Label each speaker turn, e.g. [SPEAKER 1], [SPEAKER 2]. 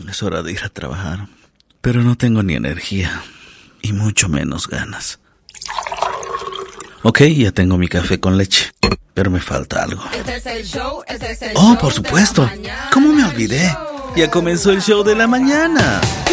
[SPEAKER 1] Es hora de ir a trabajar, pero no tengo ni energía y mucho menos ganas. Ok, ya tengo mi café con leche, pero me falta algo. Oh, por supuesto. ¿Cómo me olvidé? Ya comenzó el show de la mañana.